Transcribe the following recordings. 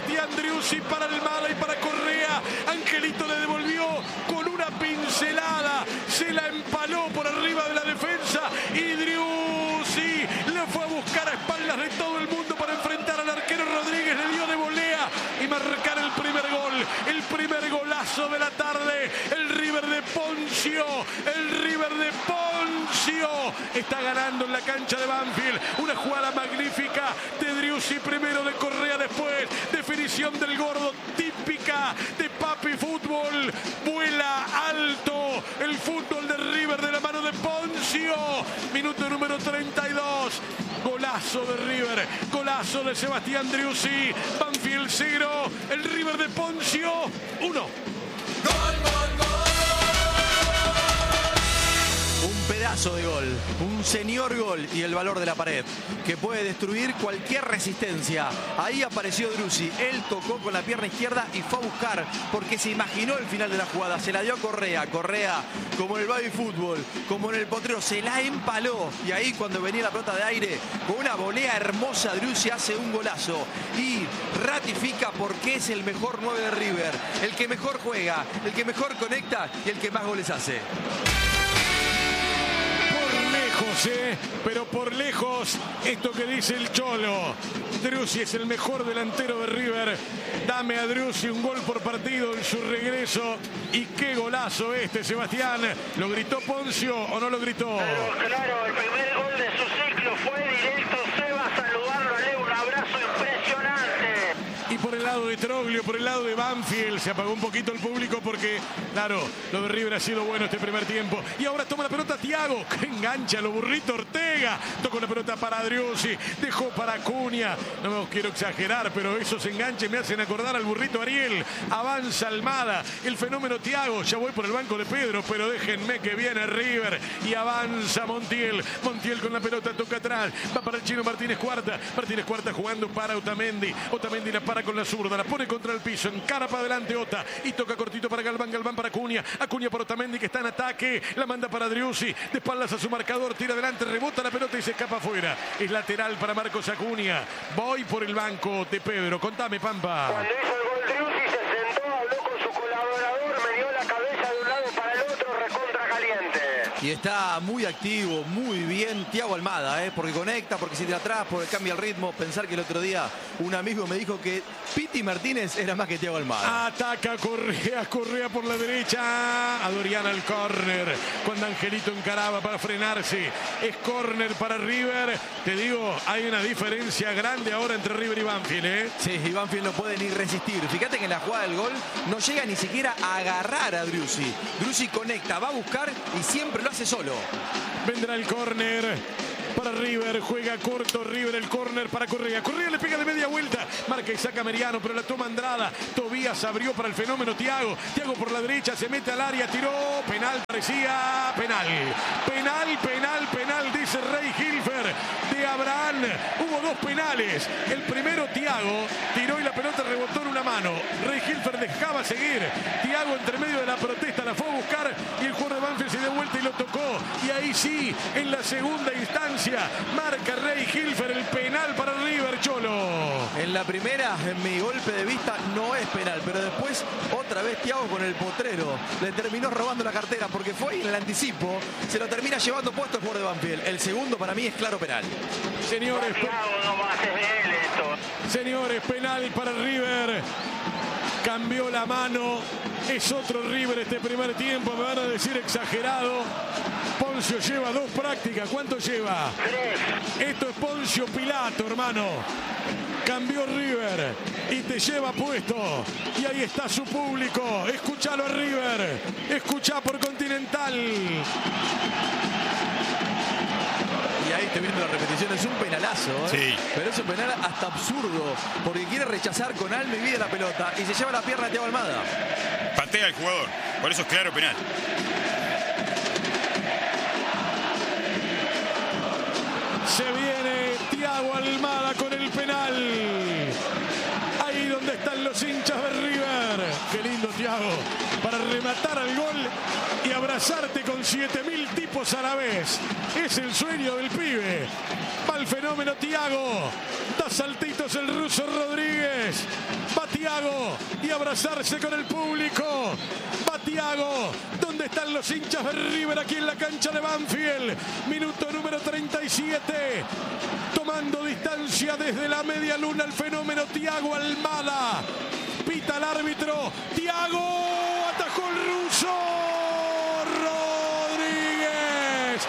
Sebastián Driussi para Almada y para Correa. Angelito le devolvió con una pincelada, se la empaló por arriba de la defensa y Driussi le fue a buscar a espaldas de todo el mundo para enfrentar al arquero Rodríguez, le dio de volea y marcar el primer gol, el primer golazo de la tarde. El River de Poncio, está ganando en la cancha de Banfield. Una jugada magnífica de Driussi, primero de Correa, después definición del gordo, típica de Papi Fútbol. Vuela alto el fútbol de River de la mano de Poncio. Minuto número 32. Golazo de River, golazo de Sebastián Driussi. Banfield 0, el River de Poncio 1. Gol, gol, gol. Un pedazo de gol, un señor gol y el valor de la pared que puede destruir cualquier resistencia. Ahí apareció Driussi, él tocó con la pierna izquierda y fue a buscar porque se imaginó el final de la jugada, se la dio a Correa. Correa, como en el baby fútbol, como en el potrero, se la empaló y ahí cuando venía la pelota de aire, con una volea hermosa, Driussi hace un golazo y ratifica porque es el mejor 9 de River, el que mejor juega, el que mejor conecta y el que más goles hace. Pero por lejos, esto que dice el Cholo, Driussi es el mejor delantero de River. Dame a Driussi un gol por partido en su regreso. Y qué golazo este, Sebastián. ¿Lo gritó Poncio o no lo gritó? Pero claro, el primer gol de su ciclo fue directo. Seba a saludarlo, le un abrazo impresionante. Y por el lado de Troglio, por el lado de Banfield, se apagó un poquito el público porque, claro, lo de River ha sido bueno este primer tiempo. Y ahora toma la pelota Thiago, que engancha lo burrito Ortega. Tocó la pelota para Driussi, dejó para Acuña. No quiero exagerar, pero esos enganches me hacen acordar al burrito Ariel. Avanza Almada, el fenómeno Thiago. Ya voy por el banco de Pedro, pero déjenme que viene River. Y avanza Montiel. Montiel con la pelota, toca atrás. Va para el chino Martínez Cuarta. Martínez Cuarta jugando para Otamendi. Otamendi la para con la zurda, la pone contra el piso, encara para adelante Ota y toca cortito para Galván, Galván para Acuña, Acuña para Otamendi que está en ataque, la manda para Driussi, de espaldas a su marcador, tira adelante, rebota la pelota y se escapa afuera. Es lateral para Marcos Acuña. Voy por el banco de Pedro. Contame, Pampa. Cuando hizo el gol Driussi se sentó, habló con su colaborador, me dio la cabeza de un lado para el otro, recontra caliente. Y está muy activo, muy bien Thiago Almada, porque conecta, porque se tira atrás, porque cambia el ritmo. Pensar que el otro día un amigo me dijo que Piti Martínez era más que Thiago Almada. Ataca Correa, Correa por la derecha. A Doriana al córner. Cuando Angelito encaraba para frenarse. Es córner para River. Te digo, hay una diferencia grande ahora entre River y Banfield, Sí, y Banfield no puede ni resistir. Fíjate que en la jugada del gol no llega ni siquiera a agarrar a Driussi. Driussi conecta, va a buscar y siempre lo hace solo. Vendrá el córner para River, juega corto River, el córner para Correa. Correa le pega de media vuelta, marca y saca Meriano, pero la toma Andrada. Tobías abrió para el fenómeno Thiago. Thiago por la derecha, se mete al área, tiró, penal, parecía penal. Penal, dice Rey Hilfer de Abraham. Hubo dos penales. El primero Thiago tiró y la pelota rebotó en una mano. Rey Hilfer dejaba seguir. Thiago entre medio de la protesta la fue a buscar y el jugador de Banfield se dio vuelta y lo tocó. Y ahí sí, en la segunda instancia, marca Rey Hilfer el penal para River, Cholo. En la primera, en mi golpe de vista, no es penal, pero después otra vez Thiago con el potrero le terminó robando la cartera porque fue en el anticipo, se lo termina llevando puesto el jugador de Banfield. El segundo para mí es claro penal. Señores, señores, penal para River. Cambió la mano. Es otro River este primer tiempo. Me van a decir exagerado. Poncio lleva dos prácticas. ¿Cuánto lleva? 3. Esto es Poncio Pilato, hermano. Cambió River y te lleva puesto. Y ahí está su público. Escúchalo a River. Escuchá por Continental. Y ahí estoy viendo la repetición, es un penalazo, Sí. Pero es un penal hasta absurdo, porque quiere rechazar con alma y vida la pelota y se lleva la pierna a Thiago Almada. Patea al jugador, por eso es claro penal. Se viene Thiago Almada con el penal. Ahí donde están los hinchas de River. Qué lindo Thiago para rematar al gol y abrazarte con 7000 tipos a la vez. Es el sueño del pibe. Va el fenómeno Thiago. Da saltitos el ruso Rodríguez. Va Thiago y abrazarse con el público. Va Thiago. ¿Dónde están los hinchas de River aquí en la cancha de Banfield? Minuto número 37. Tomando distancia desde la media luna el fenómeno Thiago Almada. Pita el árbitro. Thiago atajó el ruso. Rodríguez.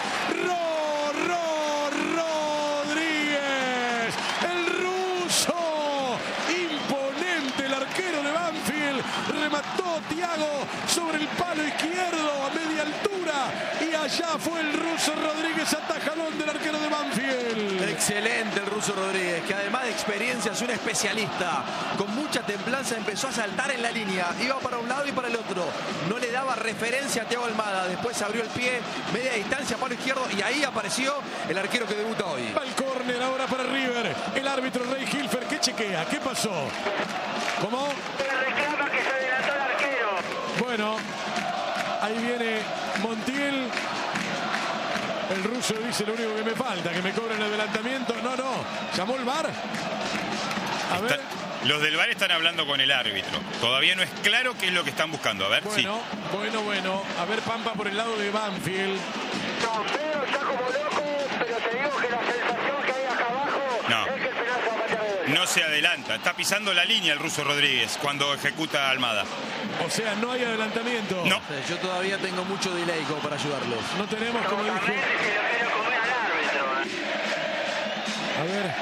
Rodríguez. El ruso. Imponente el arquero de Banfield. Remató Thiago sobre el palo izquierdo a media altura. Y allá fue el ruso Rodríguez, atajadón del arquero de Banfield. Excelente el ruso Rodríguez, que además de experiencia es un especialista. Con mucha templanza empezó a saltar en la línea. Iba para un lado y para el otro. No le daba referencia a Thiago Almada. Después abrió el pie, media distancia, palo izquierdo. Y ahí apareció el arquero que debuta hoy. Va el córner ahora para River. El árbitro Rey Hilfer, ¿qué chequea? ¿Qué pasó? ¿Cómo? Reclama que se adelantó el arquero. Bueno, ahí viene Montiel. El ruso dice: lo único que me falta, que me cobren el adelantamiento. No, llamó el VAR. A ver. Los del VAR están hablando con el árbitro. Todavía no es claro qué es lo que están buscando. A ver, Bueno. A ver, Pampa por el lado de Banfield. No, Pedro está como loco, pero te digo que la sensación que hay acá abajo es que el penal se va a patear de vuelta. No se adelanta. Está pisando la línea el ruso Rodríguez cuando ejecuta a Almada. O sea, no hay adelantamiento. No. Yo todavía tengo mucho delay como para ayudarlos. No tenemos, como dije. Totalmente se lo quiero comer al árbitro. A ver.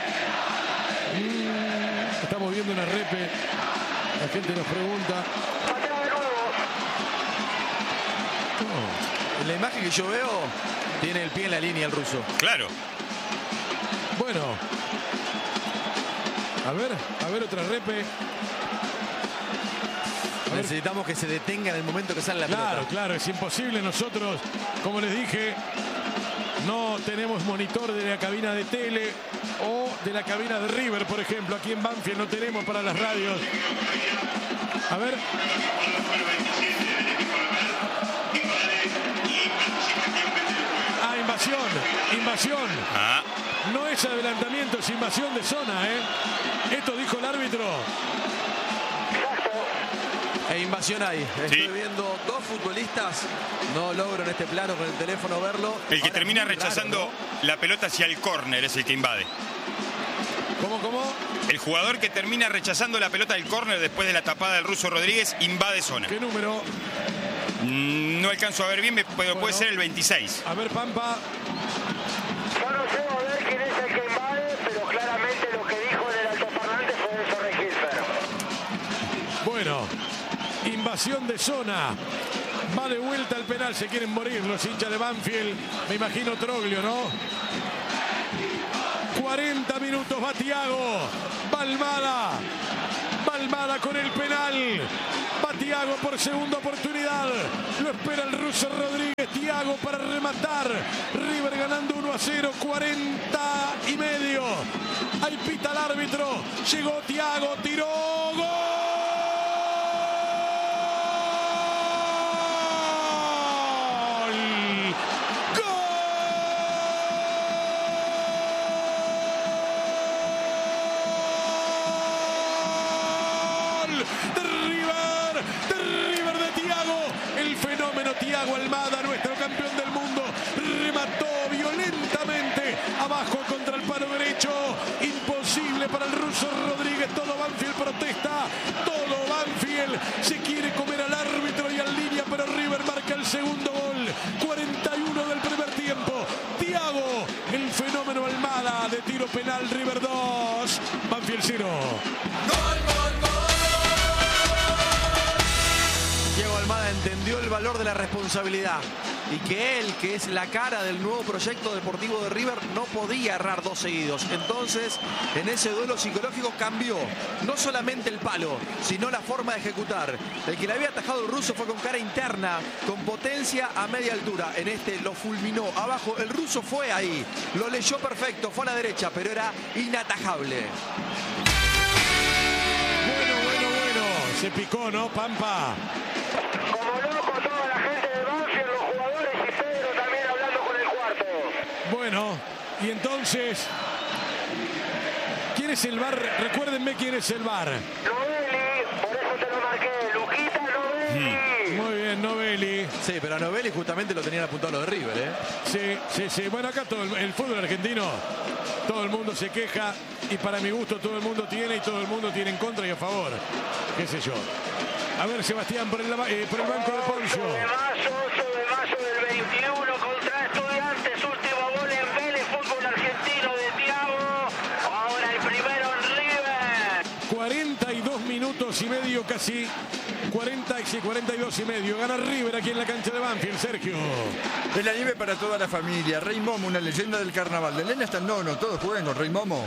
Estamos viendo una repe. La gente nos pregunta. Patea de nuevo. No. En la imagen que yo veo, tiene el pie en la línea el ruso. Claro. Bueno. A ver otra repe. Necesitamos que se detenga en el momento que sale la pelota. Claro, es imposible. Nosotros, como les dije, no tenemos monitor de la cabina de tele o de la cabina de River, por ejemplo. Aquí en Banfield no tenemos para las radios. A ver. Invasión. No es adelantamiento, es invasión de zona, ¿eh? Esto dijo el árbitro. E invasión ahí. Estoy viendo dos futbolistas. No logro en este plano con el teléfono verlo. El que Ahora, termina muy rechazando raro, ¿no? la pelota hacia el córner es el que invade. ¿Cómo? El jugador que termina rechazando la pelota del córner después de la tapada del ruso Rodríguez invade zona. ¿Qué número? No alcanzo a ver bien, pero puede ser el 26. A ver, Pampa. Yo no sé a ver quién es el que invade, pero claramente lo que dijo en el altoparlante fue eso, Rey Hilfer. Bueno, invasión de zona. Va de vuelta al penal, se quieren morir los hinchas de Banfield. Me imagino Troglio, ¿no? 40 minutos, va Thiago. Va Almada con el penal. Va Thiago por segunda oportunidad. Lo espera el ruso Rodríguez. Thiago para rematar. River ganando 1-0, 40 y medio. Ahí pita el árbitro. Llegó Thiago, tiró. ¡Gol! De River de Thiago, el fenómeno Thiago Almada, nuestro campeón del mundo, remató violentamente abajo contra el palo derecho, imposible para el ruso Rodríguez. Todo Banfield protesta, todo Banfield se quiere comer al árbitro y al línea, pero River marca el segundo gol, 41 del primer tiempo. Thiago, el fenómeno Almada, de tiro penal. River 2, Banfield 0. Thiago Almada entendió el valor de la responsabilidad y que él, que es la cara del nuevo proyecto deportivo de River, no podía errar dos seguidos. Entonces, en ese duelo psicológico cambió no solamente el palo, sino la forma de ejecutar. El que le había atajado el ruso fue con cara interna, con potencia a media altura. En este lo fulminó abajo. El ruso fue ahí, lo leyó perfecto, fue a la derecha, pero era inatajable. Bueno, se picó, ¿no, Pampa? Como loco toda la gente de Banfield, los jugadores y Pedro también hablando con el cuarto. Bueno, y entonces, ¿quién es el VAR? Recuérdenme quién es el VAR. Noeli, Sí, pero a Novelli justamente lo tenían apuntado lo de River, ¿eh? Sí. Bueno, acá todo el fútbol argentino, todo el mundo se queja y para mi gusto todo el mundo tiene y todo el mundo tiene en contra y a favor. Qué sé yo. A ver, Sebastián, por el banco de Poncio. 8 de mayo del 21 contra Estudiantes. Último gol en Vélez, fútbol argentino de Thiago. Ahora el primero en River. 42 minutos y medio casi. 42 y medio. Gana River aquí en la cancha de Banfield, Sergio. Es la nieve para toda la familia. Rey Momo, una leyenda del carnaval. De Elena hasta el nono, todos juegan con Rey Momo.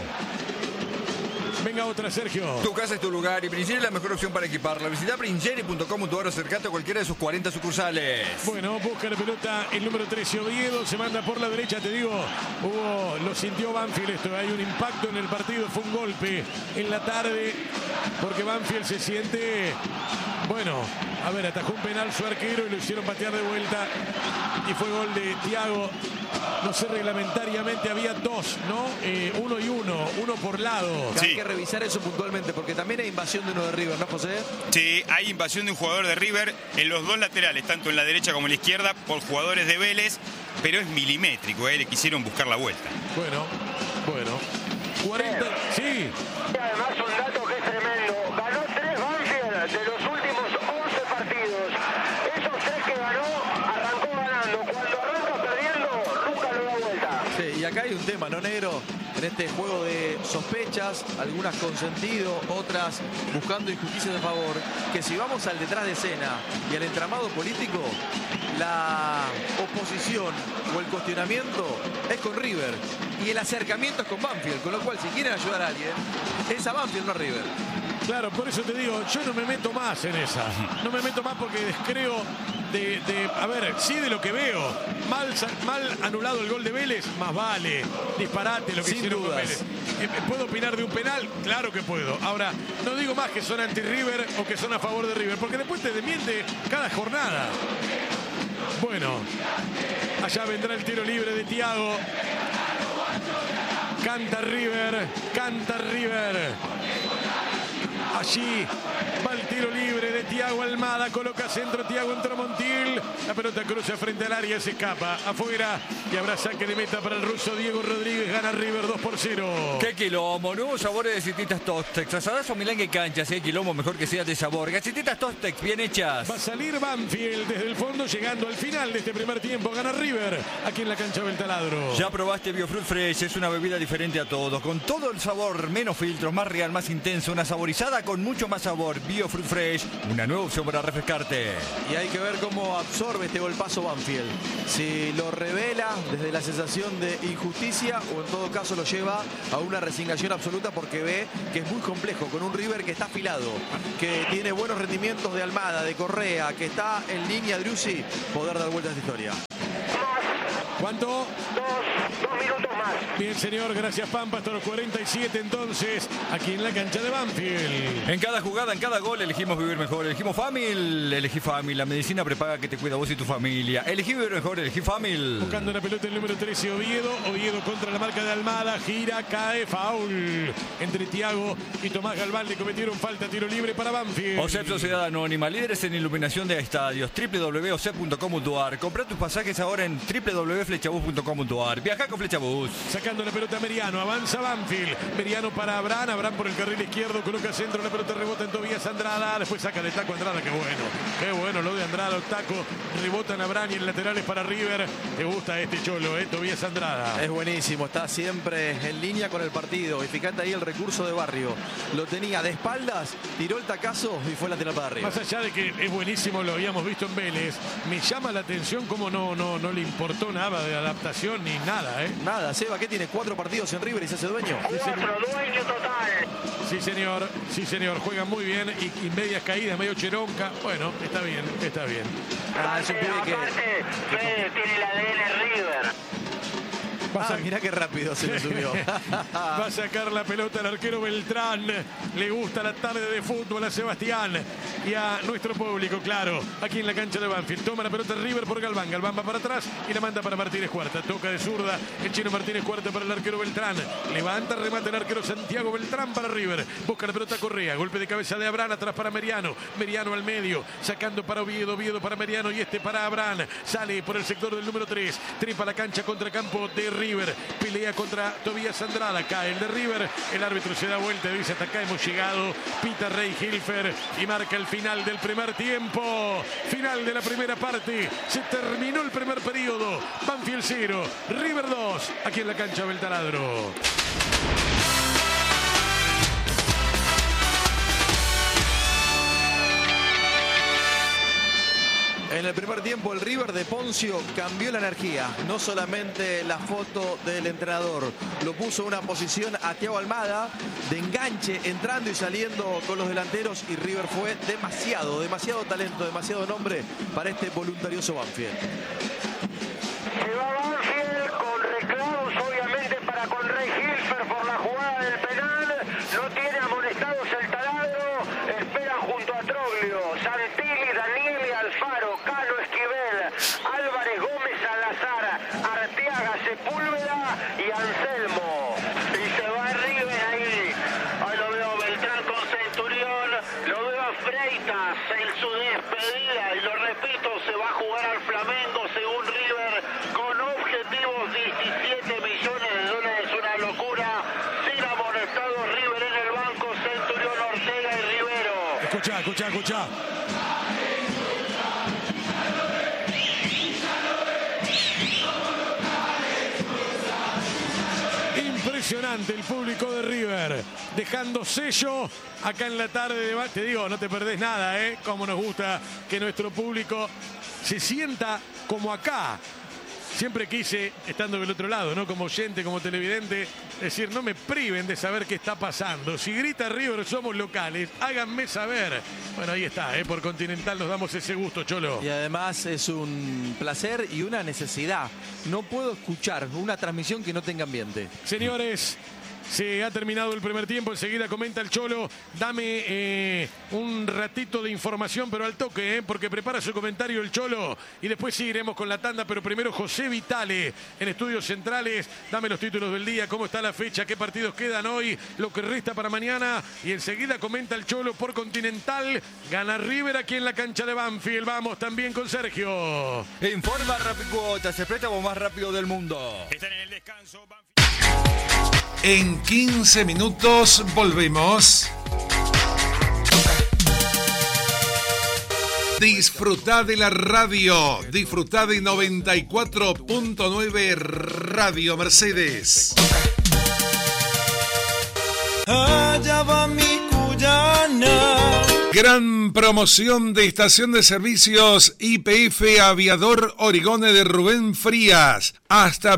Venga otra, Sergio. Tu casa es tu lugar y Pringeri es la mejor opción para equiparla. Visita pringeri.com.ar o acercate a cualquiera de sus 40 sucursales. Bueno, busca la pelota el número 13, Oviedo. Se manda por la derecha, te digo. Lo sintió Banfield esto. Hay un impacto en el partido. Fue un golpe en la tarde. Porque Banfield se siente... Bueno, a ver, atajó un penal su arquero y lo hicieron patear de vuelta. Y fue gol de Thiago. No sé, reglamentariamente había dos, ¿no? Uno y uno por lado. Sí. Hay que revisar eso puntualmente, porque también hay invasión de uno de River, ¿no, José? Sí, hay invasión de un jugador de River en los dos laterales, tanto en la derecha como en la izquierda, por jugadores de Vélez, pero es milimétrico, le quisieron buscar la vuelta. Bueno. 40, sí. Y además un dato que es tremendo. Ganó 3 Banfield de los últimos 11 partidos. Esos 3 que ganó, arrancó ganando. Cuando arranca perdiendo, nunca lo da vuelta. Sí, y acá hay un tema, ¿no, negro? En este juego de sospechas, algunas con sentido, otras buscando injusticias de favor, que si vamos al detrás de escena y al entramado político, la oposición o el cuestionamiento es con River y el acercamiento es con Banfield, con lo cual si quieren ayudar a alguien, es a Banfield, no a River. Claro, por eso te digo, yo no me meto más en esa. No me meto más porque descreo a ver, sí de lo que veo. Mal anulado el gol de Vélez, más vale. Disparate lo que Sin hicieron con dudas. Vélez. ¿Puedo opinar de un penal? Claro que puedo. Ahora, no digo más que son anti-River o que son a favor de River, porque después te desmiente cada jornada. Bueno, allá vendrá el tiro libre de Thiago. Canta River. Allí va el tiro libre de Thiago Almada, coloca centro, Thiago entra Montiel, la pelota cruza frente al área, se escapa afuera y habrá saque de meta para el ruso Diego Rodríguez. Gana River 2-0. ¡Qué quilombo! Nuevos sabores de galletitas Tostex. Asadas o milanga y cancha, si hay quilombo mejor que sea de sabor. Galletitas Tostex, bien hechas. Va a salir Banfield desde el fondo, llegando al final de este primer tiempo. Gana River aquí en la cancha del Taladro. Ya probaste Biofruit Fresh, es una bebida diferente a todos, con todo el sabor, menos filtros, más real, más intenso, una saborizada con mucho más sabor. Biofruit Fresh, una nueva opción para refrescarte. Y hay que ver cómo absorbe este golpazo Banfield. Si lo revela desde la sensación de injusticia o en todo caso lo lleva a una resignación absoluta porque ve que es muy complejo con un River que está afilado, que tiene buenos rendimientos de Almada, de Correa, que está en línea Driussi, poder dar vuelta a esta historia. ¿Cuánto? 2 minutos más. Bien, señor, gracias Pampa. Hasta los 47 entonces, aquí en la cancha de Banfield. En cada jugada, en cada gol, elegimos vivir mejor. Elegimos Famil, elegí Famil. La medicina prepaga que te cuida a vos y tu familia. Elegí vivir mejor, elegí Famil. Buscando la pelota el número 13, Oviedo. Oviedo contra la marca de Almada. Gira, cae, foul. Entre Thiago y Tomás Galván le cometieron falta, tiro libre para Banfield. OSEP Sociedad Anónima, líderes en iluminación de estadios. www.osep.com.ar. Comprá tus pasajes ahora en www.flechabus.com.ar. Viaja con Flechabus. Sacando la pelota Meriano, avanza Banfield. Meriano para Abraham, Abraham por el carril izquierdo, coloca centro, la pelota rebota en Tobías Andrada, después saca de taco Andrada, qué bueno lo de Andrada, taco, rebota en Abraham y en laterales para River. Te gusta este cholo, Tobías Andrada. Es buenísimo, está siempre en línea con el partido. Y fíjate ahí el recurso de Barrio. Lo tenía de espaldas, tiró el tacazo y fue lateral para arriba. Más allá de que es buenísimo, lo habíamos visto en Vélez, me llama la atención cómo no le importó nada de adaptación ni nada, Nada, Seba, ¿qué tiene? 4 partidos en River y se hace dueño. 4, dueño total. Sí señor, juega muy bien y medias caídas, medio cheronca. Bueno, está bien. Ah, es un pibe que... Aparte, tiene el ADN River. Mirá qué rápido se lo subió. Va a sacar la pelota el arquero Beltrán. Le gusta la tarde de fútbol a Sebastián y a nuestro público, claro, aquí en la cancha de Banfield. Toma la pelota River por Galván. Galván va para atrás y la manda para Martínez Cuarta. Toca de zurda el chino Martínez Cuarta para el arquero Beltrán. Levanta, remata el arquero Santiago Beltrán para River. Busca la pelota Correa. Golpe de cabeza de Abraham atrás para Meriano. Meriano al medio. Sacando para Oviedo. Oviedo para Meriano y para Abraham. Sale por el sector del número 3. Tripa la cancha contra campo de River. Pelea contra Tobías Andrada. Cae el de River. El árbitro se da vuelta y dice: hasta acá hemos llegado. Pita Rey Hilfer y marca el final del primer tiempo. Final de la primera parte. Se terminó el primer periodo. Banfield 0, River 2. Aquí en la cancha del Taladro. En el primer tiempo el River de Poncio cambió la energía. No solamente la foto del entrenador, lo puso en una posición a Thiago Almada de enganche, entrando y saliendo con los delanteros, y River fue demasiado talento, demasiado nombre para este voluntarioso Banfield. Se va Banfield con reclamos, obviamente, para con Rey Hilfer por la jugada del penal. No tiene amonestados el Taladro. Esperan junto a Troglio, Santilli, Daniel y Alfaro, Cano, Esquivel, Álvarez, Gómez, Salazar, Arteaga, Sepúlveda y Anselmo. Y se va River ahí. Ahí lo veo Beltrán con Centurión, lo veo a Freitas en su despedida, y lo repito, se va a jugar al Flamengo según River, con objetivos 17 millones de dólares, una locura. Sin amonestados River en el banco, Centurión, Ortega y Rivero. Escucha. Impresionante el público de River, dejando sello acá en la tarde de... Te digo, no te perdés nada, como nos gusta que nuestro público se sienta como acá. Siempre quise, estando del otro lado, ¿no? Como oyente, como televidente, decir: no me priven de saber qué está pasando. Si grita River, somos locales, háganme saber. Bueno, ahí está, por Continental nos damos ese gusto, Cholo. Y además es un placer y una necesidad. No puedo escuchar una transmisión que no tenga ambiente. Señores, se ha terminado el primer tiempo. Enseguida comenta el Cholo. Dame un ratito de información, pero al toque, porque prepara su comentario el Cholo. Y después sí iremos con la tanda, pero primero José Vitale en Estudios Centrales. Dame los títulos del día, cómo está la fecha, qué partidos quedan hoy, lo que resta para mañana. Y enseguida comenta el Cholo por Continental. Gana River aquí en la cancha de Banfield. Vamos también con Sergio. Informa Rapicuotas, el préstamo más rápido del mundo. Están en el descanso, Banfield. En 15 minutos volvemos. Disfrutá de la radio. Disfrutá de 94.9 Radio Mercedes. Allá va mi Cuyana. Gran promoción de estación de servicios YPF Aviador Origone de Rubén Frías. Hasta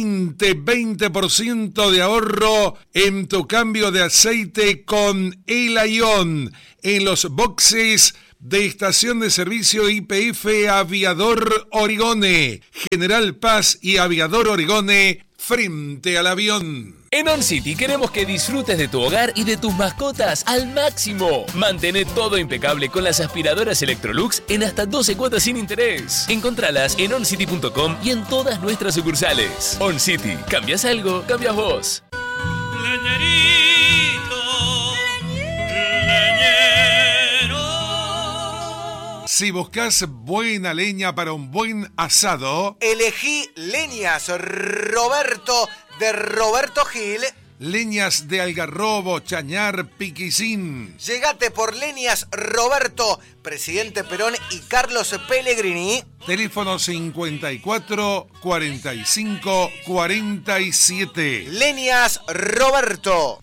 20% de ahorro en tu cambio de aceite con El Ayón. En los boxes de estación de servicio YPF Aviador Origone. General Paz y Aviador Origone frente al avión. En On City queremos que disfrutes de tu hogar y de tus mascotas al máximo. Mantén todo impecable con las aspiradoras Electrolux en hasta 12 cuotas sin interés. Encontralas en oncity.com y en todas nuestras sucursales. On City, ¿cambias algo? Cambias vos. Si buscas buena leña para un buen asado, elegí Leñas Roberto de Roberto Gil. Leñas de Algarrobo, Chañar, Piquicín. Llegate por Leñas Roberto, Presidente Perón y Carlos Pellegrini. Teléfono 54 45 47. Leñas Roberto.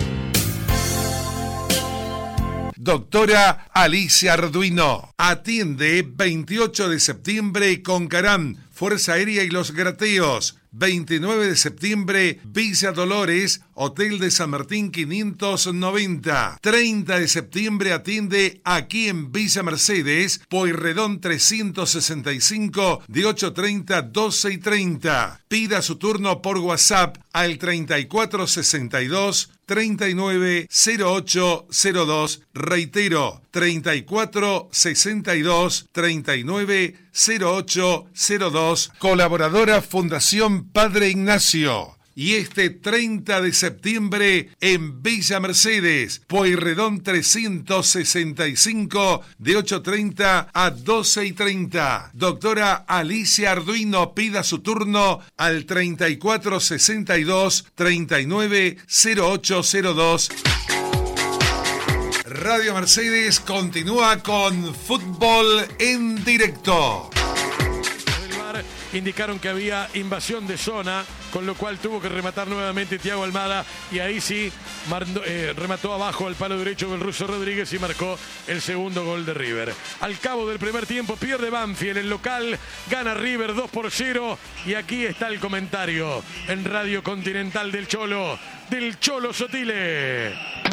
Doctora Alicia Arduino. Atiende 28 de septiembre con Carán, Fuerza Aérea y Los Grateos. 29 de septiembre, Villa Dolores, Hotel de San Martín 590. 30 de septiembre atiende aquí en Villa Mercedes, Pueyrredón 365, de 8:30 a 12:30. Pida su turno por WhatsApp al 3462 390802. Reitero, 3462 390802. Colaboradora Fundación Padre Ignacio. Y este 30 de septiembre en Villa Mercedes, Pueyrredón 365, de 8:30 a 12:30. Doctora Alicia Arduino, pida su turno al 3462 390802. Radio Mercedes continúa con Fútbol en Directo. Indicaron que había invasión de zona, con lo cual tuvo que rematar nuevamente Thiago Almada, y ahí sí remató abajo al palo derecho del Ruso Rodríguez y marcó el segundo gol de River. Al cabo del primer tiempo pierde Banfield, el local gana River 2-0, y aquí está el comentario en Radio Continental del Cholo Sotile.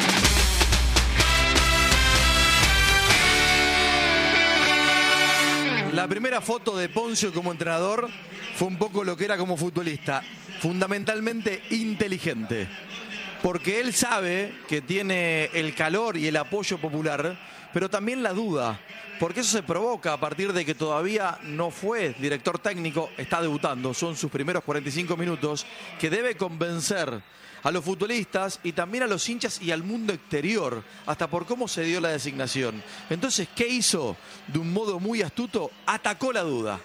La primera foto de Poncio como entrenador fue un poco lo que era como futbolista, fundamentalmente inteligente, porque él sabe que tiene el calor y el apoyo popular, pero también la duda, porque eso se provoca a partir de que todavía no fue director técnico, está debutando, son sus primeros 45 minutos, que debe convencer a los futbolistas y también a los hinchas y al mundo exterior, hasta por cómo se dio la designación. Entonces, ¿qué hizo? De un modo muy astuto, atacó la duda.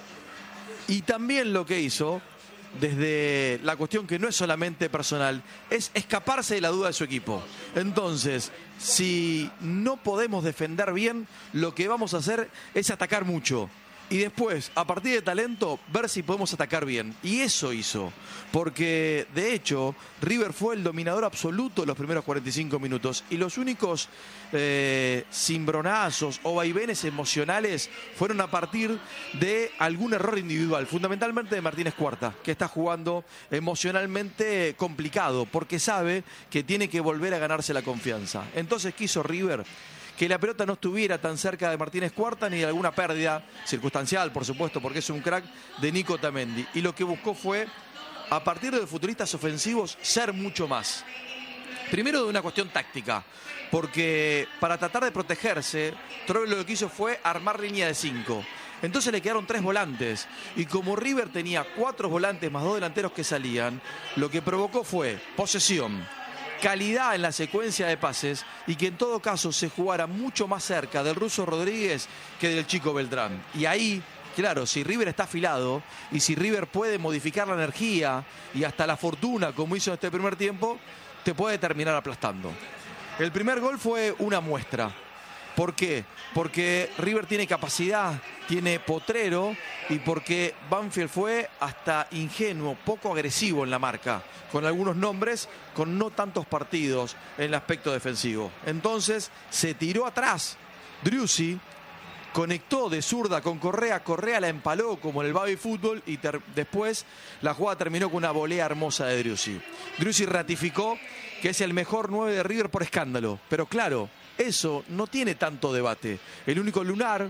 Y también lo que hizo, desde la cuestión que no es solamente personal, es escaparse de la duda de su equipo. Entonces, si no podemos defender bien, lo que vamos a hacer es atacar mucho. Y después, a partir de talento, ver si podemos atacar bien. Y eso hizo. Porque, de hecho, River fue el dominador absoluto de los primeros 45 minutos. Y los únicos cimbronazos o vaivenes emocionales fueron a partir de algún error individual. Fundamentalmente de Martínez Cuarta, que está jugando emocionalmente complicado. Porque sabe que tiene que volver a ganarse la confianza. Entonces, ¿qué hizo River? Que la pelota no estuviera tan cerca de Martínez Cuarta ni de alguna pérdida circunstancial, por supuesto, porque es un crack, de Nico Otamendi. Y lo que buscó fue, a partir de futbolistas ofensivos, ser mucho más. Primero de una cuestión táctica, porque para tratar de protegerse, Troglio lo que hizo fue armar línea de 5. Entonces le quedaron 3 volantes. Y como River tenía 4 volantes más 2 delanteros que salían, lo que provocó fue posesión, calidad en la secuencia de pases, y que en todo caso se jugara mucho más cerca del Ruso Rodríguez que del Chico Beltrán. Y ahí, claro, si River está afilado y si River puede modificar la energía y hasta la fortuna, como hizo en este primer tiempo, te puede terminar aplastando. El primer gol fue una muestra. ¿Por qué? Porque River tiene capacidad, tiene potrero, y porque Banfield fue hasta ingenuo, poco agresivo en la marca, con algunos nombres, con no tantos partidos en el aspecto defensivo. Entonces se tiró atrás. Driussi conectó de zurda con Correa, Correa la empaló como en el baby fútbol, y después la jugada terminó con una volea hermosa de Driussi. Driussi ratificó que es el mejor 9 de River por escándalo, pero claro, eso no tiene tanto debate. El único lunar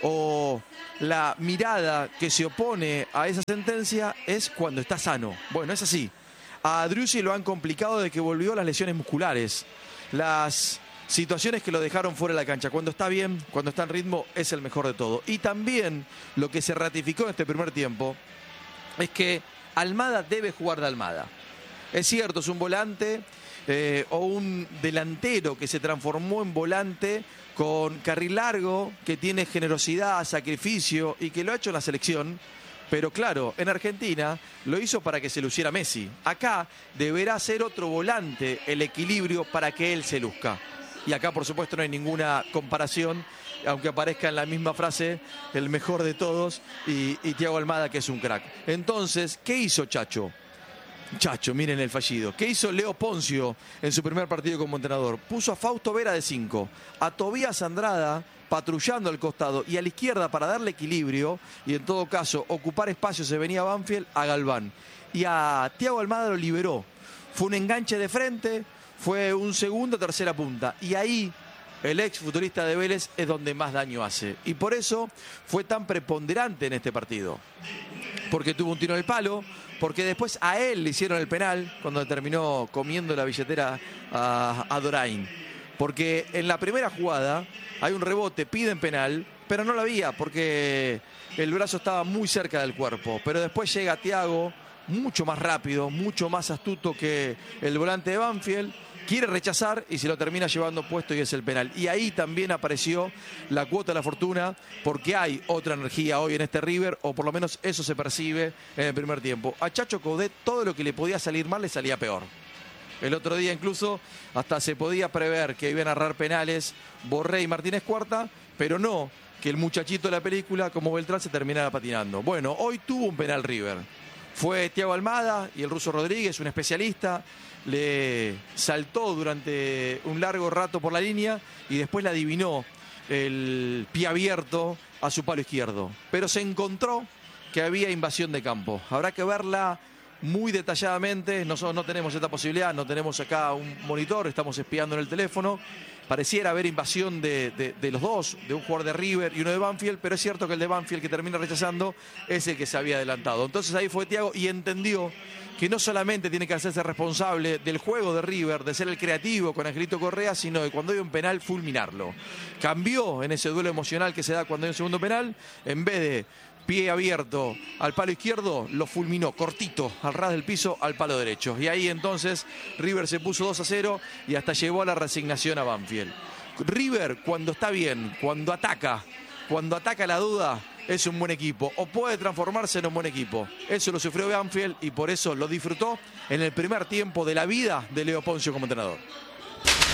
o la mirada que se opone a esa sentencia es cuando está sano. Bueno, es así. A Driussi lo han complicado de que volvió las lesiones musculares, las situaciones que lo dejaron fuera de la cancha. Cuando está bien, cuando está en ritmo, es el mejor de todo. Y también lo que se ratificó en este primer tiempo es que Almada debe jugar de Almada. Es cierto, es un volante o un delantero que se transformó en volante con carril largo, que tiene generosidad, sacrificio y que lo ha hecho en la selección. Pero claro, en Argentina lo hizo para que se luciera Messi. Acá deberá ser otro volante el equilibrio para que él se luzca. Y acá, por supuesto, no hay ninguna comparación, aunque aparezca en la misma frase el mejor de todos y Thiago Almada, que es un crack. Entonces, ¿qué hizo Chacho? Chacho, miren el fallido. ¿Qué hizo Leo Poncio en su primer partido como entrenador? Puso a Fausto Vera de 5, a Tobías Andrada patrullando al costado y a la izquierda para darle equilibrio y en todo caso ocupar espacio, se venía Banfield, a Galván. y a Thiago Almada lo liberó. Fue un enganche de frente, fue un segundo, tercera punta. Y ahí el ex futbolista de Vélez es donde más daño hace. Y por eso fue tan preponderante en este partido. Porque tuvo un tiro en el palo, porque después a él le hicieron el penal cuando terminó comiendo la billetera a Dorain. Porque en la primera jugada hay un rebote, piden penal, pero no lo había porque el brazo estaba muy cerca del cuerpo. Pero después llega Thiago, mucho más rápido, mucho más astuto que el volante de Banfield, quiere rechazar y se lo termina llevando puesto y es el penal. Y ahí también apareció la cuota de la fortuna, porque hay otra energía hoy en este River, o por lo menos eso se percibe en el primer tiempo. A Chacho Coudet todo lo que le podía salir mal le salía peor. El otro día incluso hasta se podía prever que iban a errar penales Borré y Martínez Cuarta, pero no que el muchachito de la película como Beltrán se terminara patinando. Bueno, hoy tuvo un penal River. Fue Thiago Almada y el ruso Rodríguez, un especialista, le saltó durante un largo rato por la línea y después le adivinó el pie abierto a su palo izquierdo. Pero se encontró que había invasión de campo. Habrá que verla muy detalladamente. Nosotros no tenemos esta posibilidad, no tenemos acá un monitor, estamos espiando en el teléfono. Pareciera haber invasión de los dos, de un jugador de River y uno de Banfield, pero es cierto que el de Banfield que termina rechazando es el que se había adelantado. Entonces ahí fue Thiago y entendió que no solamente tiene que hacerse responsable del juego de River, de ser el creativo con Angelito Correa, sino de cuando hay un penal fulminarlo. Cambió en ese duelo emocional que se da cuando hay un segundo penal, en vez de pie abierto al palo izquierdo, lo fulminó cortito, al ras del piso, al palo derecho. Y ahí entonces River se puso 2-0 y hasta llevó a la resignación a Banfield. River, cuando está bien, cuando ataca la duda, es un buen equipo, o puede transformarse en un buen equipo. Eso lo sufrió Banfield y por eso lo disfrutó en el primer tiempo de la vida de Leo Poncio como entrenador.